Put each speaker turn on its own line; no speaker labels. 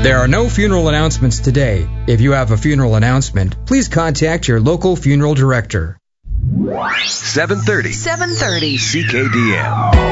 There are no funeral announcements today. If you have a funeral announcement, please contact your local funeral director.
730 CKDM.